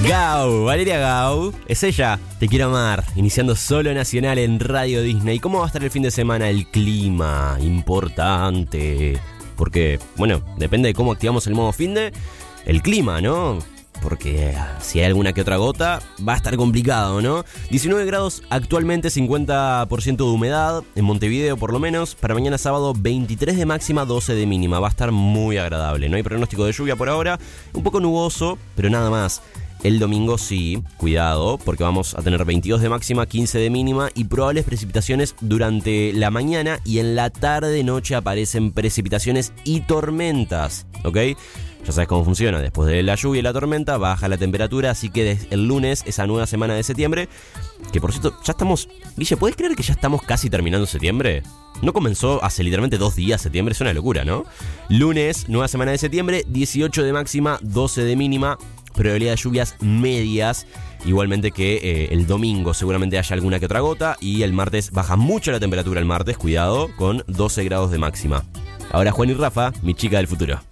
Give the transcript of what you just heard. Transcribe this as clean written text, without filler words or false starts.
Gau, Valeria Gau, es ella, Te quiero amar, iniciando Solo Nacional en Radio Disney. ¿Cómo va a estar el fin de semana? El clima, importante, porque, bueno, depende de cómo activamos el modo finde, el clima, ¿no? Porque si hay alguna que otra gota, va a estar complicado, ¿no? 19 grados actualmente, 50% de humedad, en Montevideo por lo menos. Para mañana sábado, 23 de máxima, 12 de mínima. Va a estar muy agradable. No hay pronóstico de lluvia por ahora. Un poco nuboso, pero nada más. El domingo sí, cuidado, porque vamos a tener 22 de máxima, 15 de mínima y probables precipitaciones durante la mañana, y en la tarde-noche aparecen precipitaciones y tormentas, ¿ok? Ya sabes cómo funciona, después de la lluvia y la tormenta baja la temperatura, así que desde el lunes, esa nueva semana de septiembre, que por cierto, ya estamos... Guille, ¿podés creer que ya estamos casi terminando septiembre? No comenzó hace literalmente 2 días septiembre, es una locura, ¿no? Lunes, nueva semana de septiembre, 18 de máxima, 12 de mínima, probabilidad de lluvias medias, igualmente que el domingo seguramente haya alguna que otra gota, y el martes baja mucho la temperatura el martes, cuidado, con 12 grados de máxima. Ahora Juan y Rafa, mi chica del futuro.